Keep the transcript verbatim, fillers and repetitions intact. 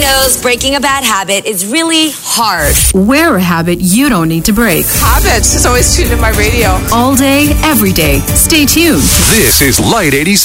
knows breaking a bad habit is really hard. Wear a habit you don't need to break. Habits is always tuned in my radio. All day, every day. Stay tuned. This is Light eighty-seven.